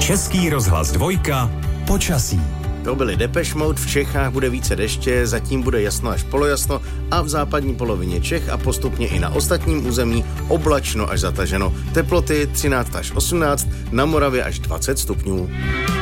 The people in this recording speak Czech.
Český rozhlas 2, počasí. To byly Depeche Mode, v Čechách bude více deště, zatím bude jasno až polojasno a v západní polovině Čech a postupně i na ostatním území oblačno až zataženo. Teploty 13 až 18, na Moravě až 20 stupňů.